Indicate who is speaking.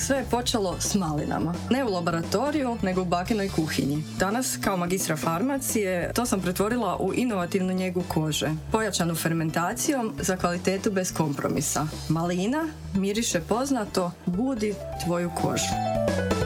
Speaker 1: Sve je počelo s malinama. Ne u laboratoriju, nego u bakinoj kuhinji. Danas, kao magistra farmacije, to sam pretvorila u inovativnu njegu kože. Pojačanu fermentacijom za kvalitetu bez kompromisa. Malina miriše poznato, budi tvoju kožu.